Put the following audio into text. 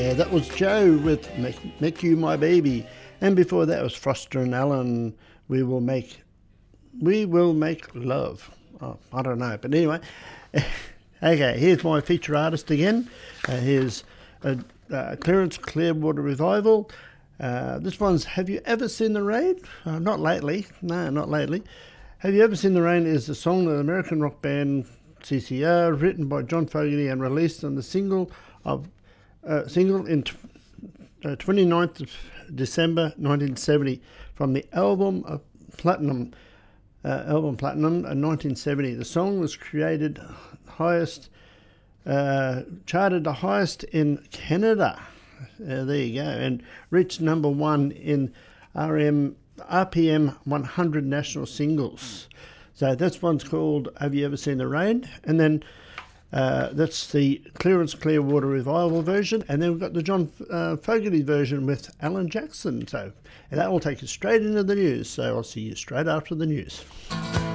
That was Joe with Make You My Baby. And before that was Foster and Allen, We Will Make Love. Oh, I don't know, but anyway. Okay, here's my feature artist again. Here's Clearance Clearwater Revival. This one's Have You Ever Seen the Rain? Not lately. No, not lately. Have You Ever Seen the Rain is a song of the American rock band CCR, written by John Fogerty and released on the single in 29th of December 1970 from the album Platinum in 1970. The song was charted the highest in Canada. There you go, and reached number one in RPM 100 national singles. So this one's called Have You Ever Seen the Rain? And then that's the Clearance Clearwater Revival version. And then we've got the John Fogerty version with Alan Jackson. So and that will take us straight into the news. So I'll see you straight after the news.